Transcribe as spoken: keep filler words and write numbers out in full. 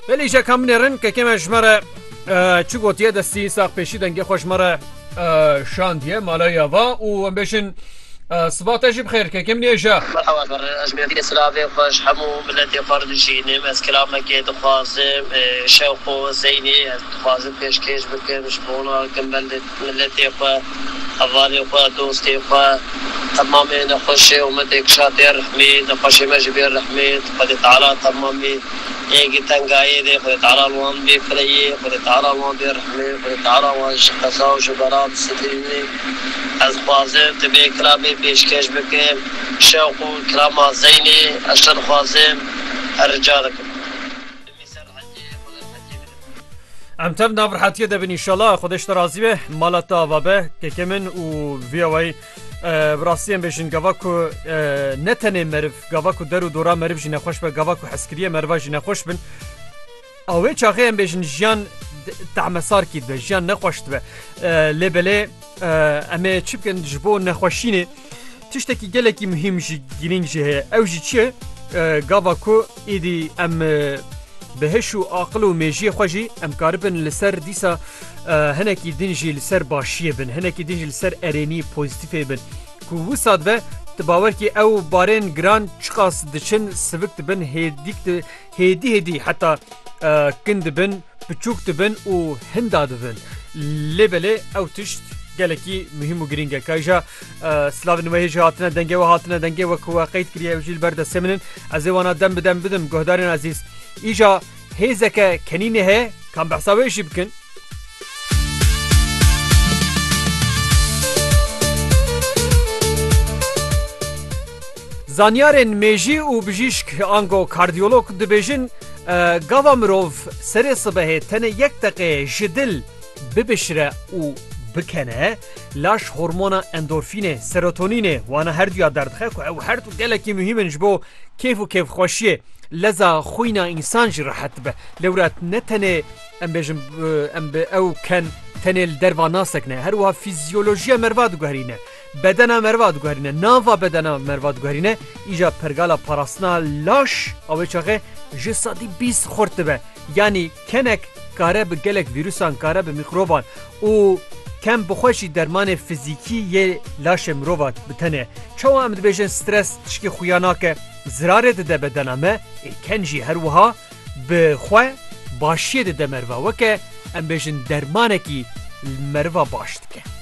بلی جا کم نرن که کم اجمره چو گوتیه دستی ساق پیشی دنگی خوشمره شاندیه مالای آوا و ام بشن صباح جي بخير كيف نيجا؟ مرحبا بر أجمعين سلافي خوش حمو ملتي خارجيني مس كلامك دخوازم شوقو زيني دخوازم پیش کش بکم شبونا كمل ملتي خو أولي خو دوستي خو تمامين خوشي ومدك شاطر رحميد خوشي مجبير رحميد خد تعالى تمامي ايجي تنقاي دي خد تعالى الوان بي فريي خد تعالى الوان بي رحميد خد تعالى الوان شخصا وشبرات ستيني از خوازم تبي كلامي پیشکش بکم شوق و کرام زینی اشتر خوازم الرجالكم ام تم نافر حتیه دبن انشالله خودش ترازی به مالتا و به که کمن و ویاوی براسیم بشین گواکو نتنه مرف گواکو در و دورا مرف جنه خوش به گواکو حسکریه مروا جنه خوش بن اوه چاقه هم بشین جیان تعمسار کید به جیان نخوشت به لبله امه چی بکن جبو نخوشینه تشتكي جالكي مهم جي جرين جه او جي چه گاوا کو ایدی ام بهشو عقل و میجی خوجی ام کاربن لسر دیسا هنکی دنجی لسر باشیه بن هنکی دنجی لسر ارینی پوزیتیفه بن کو وساد و تباور کی او بارن گران چقاس دچن سبکت بن هدیک هدی هدی حتی کند بن بچوکت بن و هنداد بن لبله او تشت گلکی مهم و گرینگه که ایجا سلاو نوهیج هاتنه دنگه و هاتنه دنگه و کوا قید کریه و جیل برده سمنن از ایوانا دم بدم بدم گهدارین عزیز ایجا هیزکه کنینه هی کم بحثاویشی بکن زانیارن میجی و بجیشک آنگو کاردیولوگ دبیجن گاوا مروف سر صبحه تنه یک دقیقه جدل ببشره و بکنه لاش هورمونا اندورفینه سروتونینه وانا هر دو درد خه و هر تو گلکی مهمه نجبو کیف و کیف خوشیه لذا خوینا انسان جی راحت به لورات نتنه ام بجم ام او کن تنل دروا ناسکنه هر وها فیزیولوژیا مرواد گهرینه بدنا مرواد گهرینه ناوا بدنا مرواد گهرینه ایجا پرگالا پاراسنا لاش او چاقه جسادی بیس خورت به یعنی کنک کاره به گلک ویروسان کاره به میکروبان و کم بخوشی درمان فیزیکی یه لاش مروات بتنه چو هم دبیجن سترس تشکی خویانا که زراره ده بدنامه کنجی هر وها بخواه باشیه ده مروا وکه هم بیجن درمانه کی مروا باشت که